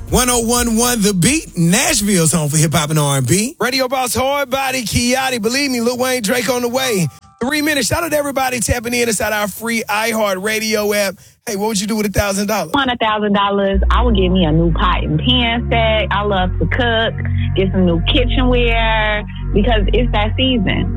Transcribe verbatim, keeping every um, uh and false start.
one oh one point one The Beat, Nashville's home for hip-hop and R and B. Radio Boss, Hard Body, Kiati, believe me, Lil Wayne, Drake on the way. Three minutes. Shout out to everybody tapping in inside our free iHeartRadio app. Hey, what would you do with a thousand dollars? On a thousand dollars, I would get me a new pot and pan set. I love to cook, get some new kitchenware because it's that season.